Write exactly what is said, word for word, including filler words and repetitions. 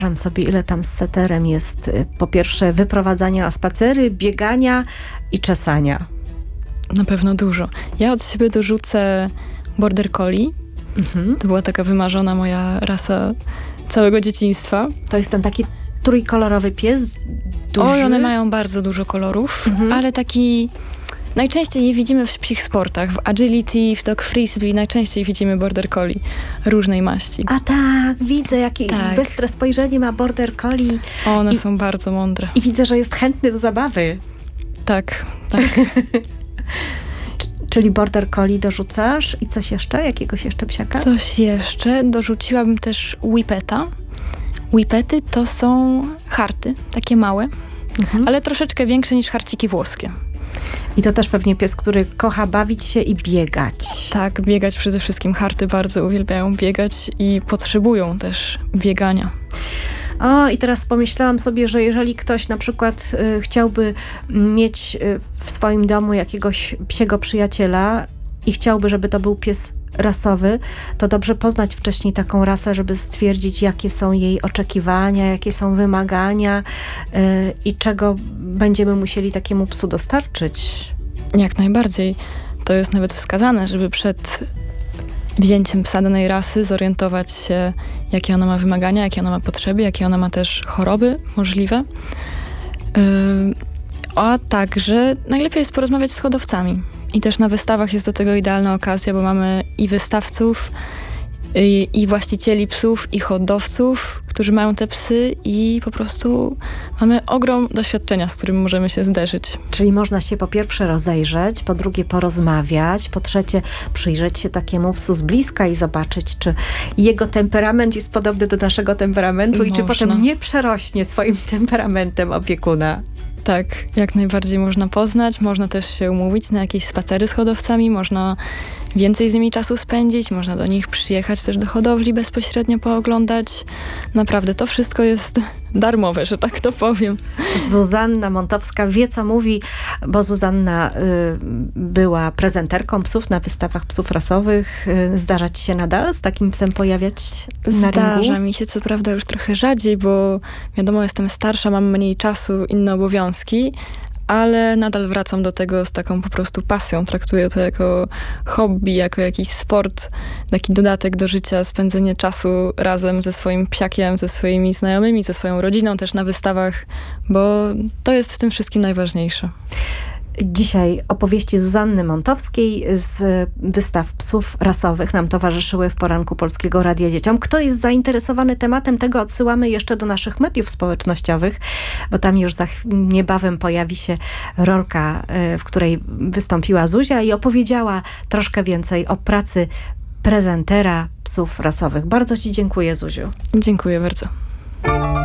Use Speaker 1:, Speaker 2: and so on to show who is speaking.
Speaker 1: sobie, ile tam z seterem jest y, po pierwsze wyprowadzania na spacery, biegania i czesania.
Speaker 2: Na pewno dużo. Ja od siebie dorzucę Border Collie.
Speaker 1: Mhm.
Speaker 2: To była taka wymarzona moja rasa całego dzieciństwa.
Speaker 1: To jest ten taki trójkolorowy pies, duży.
Speaker 2: Oj, one mają bardzo dużo kolorów,
Speaker 1: Mhm.
Speaker 2: ale taki... Najczęściej je widzimy w psich sportach. W agility, w dog frisbee najczęściej widzimy Border Collie różnej maści.
Speaker 1: A tak, widzę, jakie
Speaker 2: Tak.
Speaker 1: bystre spojrzenie ma Border Collie.
Speaker 2: One
Speaker 1: I-
Speaker 2: są bardzo mądre.
Speaker 1: I widzę, że jest chętny do zabawy.
Speaker 2: Tak, tak.
Speaker 1: Czyli Border Collie dorzucasz i coś jeszcze? Jakiegoś jeszcze psiaka?
Speaker 2: Coś jeszcze. Dorzuciłabym też Whippeta. Whippety to są harty, takie małe,
Speaker 1: Mhm.
Speaker 2: ale troszeczkę większe niż harciki włoskie.
Speaker 1: I to też pewnie pies, który kocha bawić się i biegać.
Speaker 2: Tak, biegać przede wszystkim. Harty bardzo uwielbiają biegać i potrzebują też biegania.
Speaker 1: O, i teraz pomyślałam sobie, że jeżeli ktoś na przykład y, chciałby mieć y, w swoim domu jakiegoś psiego przyjaciela i chciałby, żeby to był pies rasowy, to dobrze poznać wcześniej taką rasę, żeby stwierdzić, jakie są jej oczekiwania, jakie są wymagania y, i czego będziemy musieli takiemu psu dostarczyć.
Speaker 2: Jak najbardziej. To jest nawet wskazane, żeby przed wzięciem psa danej rasy zorientować się, jakie ona ma wymagania, jakie ona ma potrzeby, jakie ona ma też choroby możliwe. Yy, a także najlepiej jest porozmawiać z hodowcami. I też na wystawach jest do tego idealna okazja, bo mamy i wystawców, i, i właścicieli psów, i hodowców, którzy mają te psy i po prostu mamy ogrom doświadczenia, z którym możemy się zderzyć.
Speaker 1: Czyli można się po pierwsze rozejrzeć, po drugie porozmawiać, po trzecie przyjrzeć się takiemu psu z bliska i zobaczyć, czy jego temperament jest podobny do naszego temperamentu i czy
Speaker 2: Można.
Speaker 1: potem nie przerośnie swoim temperamentem opiekuna.
Speaker 2: Tak, jak najbardziej można poznać, można też się umówić na jakieś spacery z hodowcami, można więcej z nimi czasu spędzić, można do nich przyjechać też do hodowli bezpośrednio pooglądać. Naprawdę to wszystko jest darmowe, że tak to powiem.
Speaker 1: Zuzanna Montowska wie, co mówi, bo Zuzanna y, była prezenterką psów na wystawach psów rasowych. Y, zdarza ci się nadal z takim psem pojawiać na
Speaker 2: Zdarza
Speaker 1: ringu?
Speaker 2: mi się, co prawda już trochę rzadziej, bo wiadomo, jestem starsza, mam mniej czasu, inne obowiązki, ale nadal wracam do tego z taką po prostu pasją. Traktuję to jako hobby, jako jakiś sport, taki dodatek do życia, spędzenie czasu razem ze swoim psiakiem, ze swoimi znajomymi, ze swoją rodziną też na wystawach, bo to jest w tym wszystkim najważniejsze.
Speaker 1: Dzisiaj opowieści Zuzanny Montowskiej z wystaw psów rasowych nam towarzyszyły w poranku Polskiego Radia Dzieciom. Kto jest zainteresowany tematem, tego odsyłamy jeszcze do naszych mediów społecznościowych, bo tam już za ch- niebawem pojawi się rolka, y, w której wystąpiła Zuzia i opowiedziała troszkę więcej o pracy prezentera psów rasowych. Bardzo ci dziękuję, Zuziu.
Speaker 2: Dziękuję bardzo.